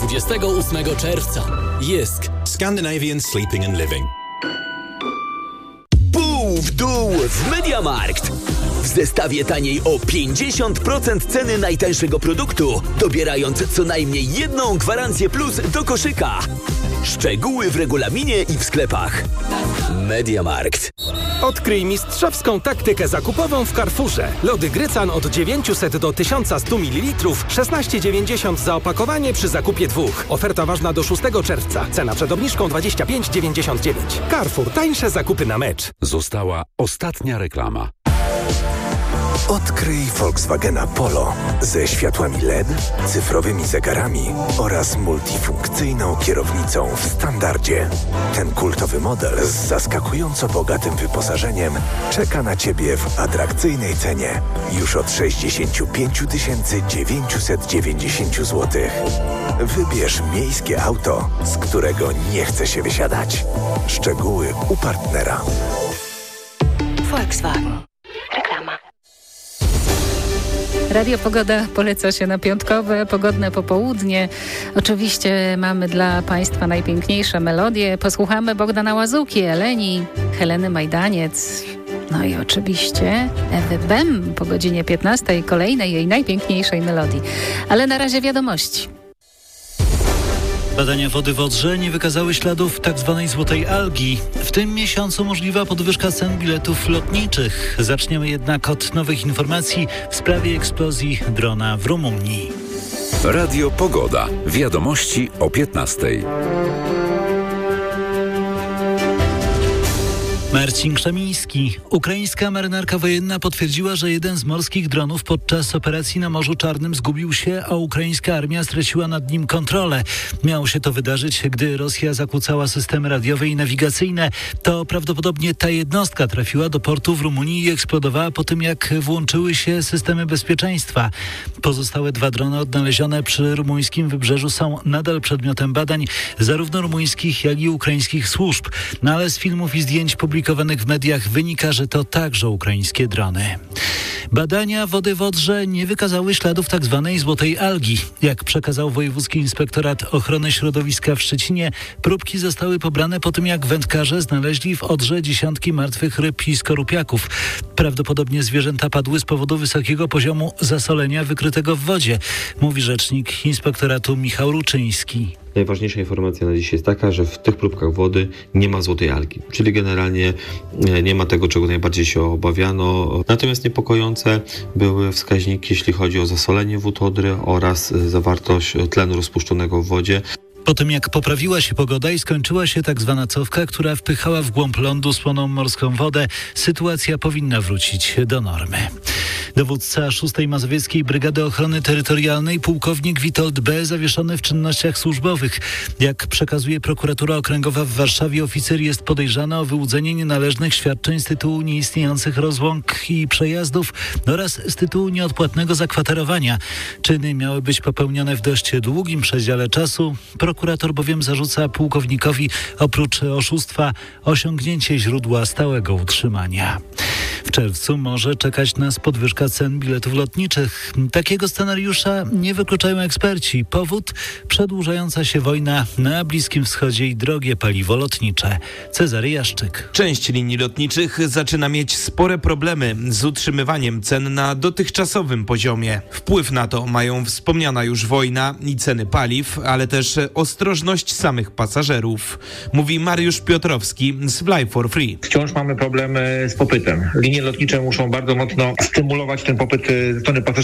28 czerwca. Jysk. Scandinavian Sleeping and Living. Pół w dół w MediaMarkt. W zestawie taniej o 50% ceny najtańszego produktu, dobierając co najmniej jedną gwarancję plus do koszyka. Szczegóły w regulaminie i w sklepach. MediaMarkt. Odkryj mistrzowską taktykę zakupową w Carrefourze. Lody Grycan od 900 do 1100 ml, 16,90 za opakowanie przy zakupie 2. Oferta ważna do 6 czerwca. Cena przed obniżką 25,99. Carrefour. Tańsze zakupy na mecz. Została ostatnia reklama. Odkryj Volkswagena Polo ze światłami LED, cyfrowymi zegarami oraz multifunkcyjną kierownicą w standardzie. Ten kultowy model z zaskakująco bogatym wyposażeniem czeka na Ciebie w atrakcyjnej cenie już od 65 990 zł. Wybierz miejskie auto, z którego nie chce się wysiadać. Szczegóły u partnera. Volkswagen. Reklama. Radio Pogoda poleca się na piątkowe, pogodne popołudnie. Oczywiście mamy dla Państwa najpiękniejsze melodie. Posłuchamy Bogdana Łazuki, Eleni, Heleny Majdaniec. No i oczywiście Ewy Bem po godzinie 15, kolejnej jej najpiękniejszej melodii. Ale na razie wiadomości. Badania wody w Odrze nie wykazały śladów tzw. złotej algi. W tym miesiącu możliwa podwyżka cen biletów lotniczych. Zaczniemy jednak od nowych informacji w sprawie eksplozji drona w Rumunii. Radio Pogoda. Wiadomości o 15:00. Marcin Krzemiński. Ukraińska marynarka wojenna potwierdziła, że jeden z morskich dronów podczas operacji na Morzu Czarnym zgubił się, a ukraińska armia straciła nad nim kontrolę. Miało się to wydarzyć, gdy Rosja zakłócała systemy radiowe i nawigacyjne. To prawdopodobnie ta jednostka trafiła do portu w Rumunii i eksplodowała po tym, jak włączyły się systemy bezpieczeństwa. Pozostałe 2 drony odnalezione przy rumuńskim wybrzeżu są nadal przedmiotem badań zarówno rumuńskich, jak i ukraińskich służb. No ale z filmów i zdjęć publikowanych w mediach wynika, że to także ukraińskie drony. Badania wody w Odrze nie wykazały śladów tzw. złotej algi. Jak przekazał Wojewódzki Inspektorat Ochrony Środowiska w Szczecinie, próbki zostały pobrane po tym, jak wędkarze znaleźli w Odrze dziesiątki martwych ryb i skorupiaków. Prawdopodobnie zwierzęta padły z powodu wysokiego poziomu zasolenia wykrytego w wodzie, mówi rzecznik Inspektoratu Michał Ruczyński. Najważniejsza informacja na dziś jest taka, że w tych próbkach wody nie ma złotej algi, czyli generalnie nie ma tego, czego najbardziej się obawiano. Natomiast niepokojące były wskaźniki, jeśli chodzi o zasolenie wód Odry oraz zawartość tlenu rozpuszczonego w wodzie. Po tym jak poprawiła się pogoda i skończyła się tak zwana cofka, która wpychała w głąb lądu słoną morską wodę, sytuacja powinna wrócić do normy. Dowódca 6. Mazowieckiej Brygady Ochrony Terytorialnej pułkownik Witold B. zawieszony w czynnościach służbowych. Jak przekazuje prokuratura okręgowa w Warszawie, oficer jest podejrzany o wyłudzenie nienależnych świadczeń z tytułu nieistniejących rozłąk i przejazdów oraz z tytułu nieodpłatnego zakwaterowania. Czyny miały być popełnione w dość długim przedziale czasu. Prokurator bowiem zarzuca pułkownikowi oprócz oszustwa osiągnięcie źródła stałego utrzymania. W czerwcu może czekać nas podwyżka cen biletów lotniczych. Takiego scenariusza nie wykluczają eksperci. Powód? Przedłużająca się wojna na Bliskim Wschodzie i drogie paliwo lotnicze. Cezary Jaszczyk. Część linii lotniczych zaczyna mieć spore problemy z utrzymywaniem cen na dotychczasowym poziomie. Wpływ na to mają wspomniana już wojna i ceny paliw, ale też ostrożność samych pasażerów. Mówi Mariusz Piotrowski z Fly for Free. Wciąż mamy problemy z popytem. Linie lotnicze muszą bardzo mocno stymulować ten popyt ze strony pasażerów.